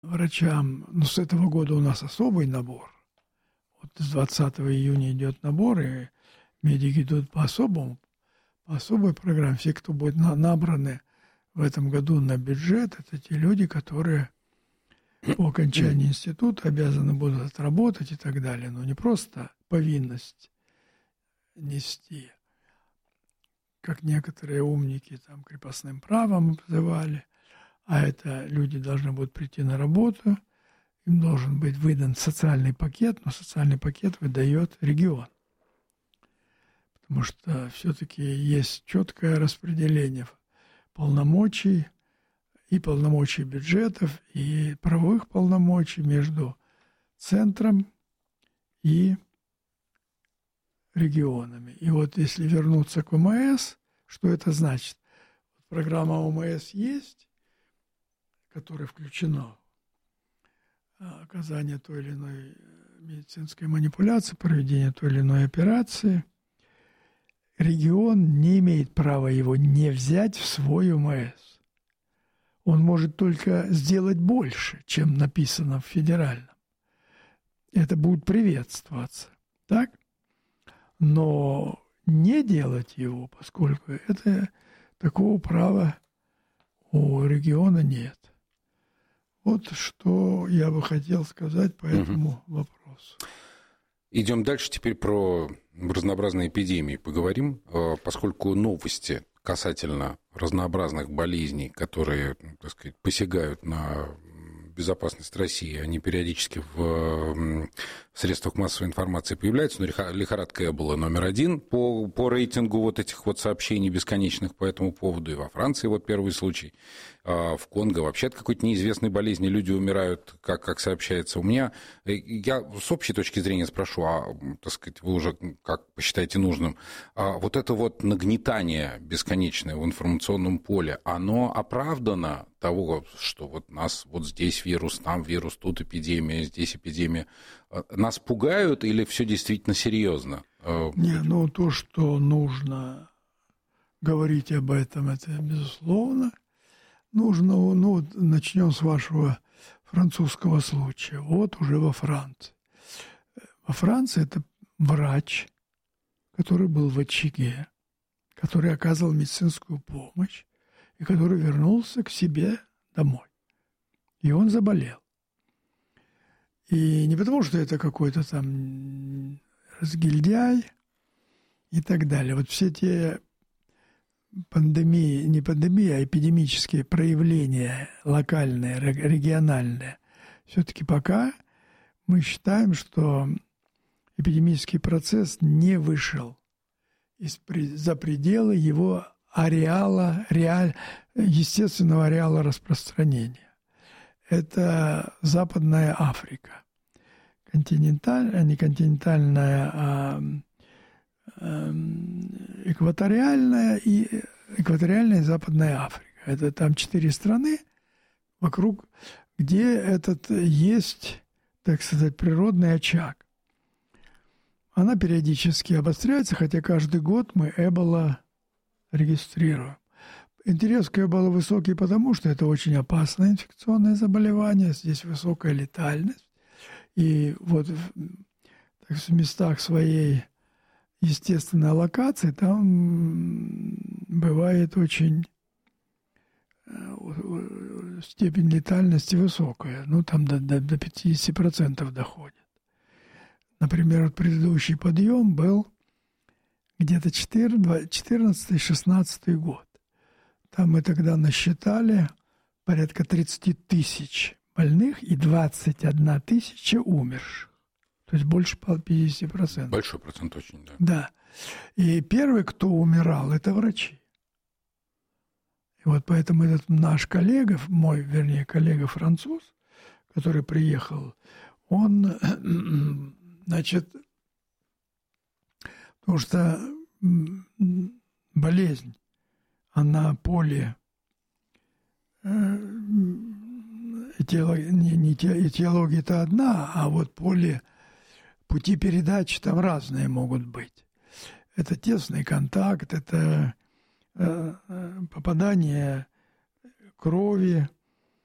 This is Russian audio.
врачам, с этого года у нас особый набор. Вот с 20 июня идет набор, и медики идут по особой программе. Все, кто будет набраны в этом году на бюджет, это те люди, которые по окончании института обязаны будут отработать и так далее. Но не просто повинность нести, как некоторые умники там крепостным правом называли, а это люди должны будут прийти на работу, им должен быть выдан социальный пакет, но социальный пакет выдает регион. Потому что все-таки есть четкое распределение полномочий и полномочий бюджетов, и правовых полномочий между центром и регионами. И вот если вернуться к ОМС, что это значит? Программа ОМС есть, которая включена оказание той или иной медицинской манипуляции, проведение той или иной операции. Регион не имеет права его не взять в свой ОМС. Он может только сделать больше, чем написано в федеральном. Это будет приветствоваться, так? Но не делать его, поскольку это такого права у региона нет. Вот что я бы хотел сказать по этому вопросу. Идем дальше, теперь про разнообразные эпидемии поговорим, поскольку новости касательно разнообразных болезней, которые, так сказать, посягают на безопасность России, они периодически в средствах массовой информации появляются. Но лихорадка Эбола номер один по рейтингу вот этих вот сообщений бесконечных по этому поводу. И во Франции вот первый случай. В Конго вообще от какой-то неизвестной болезни люди умирают, как сообщается. Я с общей точки зрения спрошу, так сказать, вы уже как посчитаете нужным, вот это вот нагнетание бесконечное в информационном поле, оно оправдано того, что вот нас вот здесь вирус, там вирус, тут эпидемия, здесь эпидемия. Нас пугают или все действительно серьезно? Не, то, что нужно говорить об этом, это безусловно. Нужно, начнем с вашего французского случая. Вот уже во Франции. Во Франции это врач, который был в очаге, который оказывал медицинскую помощь и который вернулся к себе домой. И он заболел. И не потому, что это какой-то там разгильдяй и так далее. Вот все те пандемии, не пандемии, а эпидемические проявления локальные, региональные, все-таки пока мы считаем, что эпидемический процесс не вышел за пределы его ареала, естественного ареала распространения. Это Западная Африка. Континентальная, не континентальная, а экваториальная и Западная Африка. Это там 4 страны вокруг, где этот есть, так сказать, природный очаг. Она периодически обостряется, хотя каждый год мы Эбола регистрируем. Интерес к Эболе высокий, потому что это очень опасное инфекционное заболевание, здесь высокая летальность. И вот в местах своей естественной локации там бывает очень степень летальности высокая, там до 50% доходит. Например, вот предыдущий подъем был где-то 14-16 год. Там мы тогда насчитали порядка 30 тысяч больных и 21 тысяча умерших. То есть больше 50%. Большой процент очень, да. Да. И первый, кто умирал, это врачи. И вот поэтому этот наш коллега, коллега француз, который приехал, он, потому что болезнь, она этиология-то одна, а вот пути передачи там разные могут быть. Это тесный контакт, это попадание крови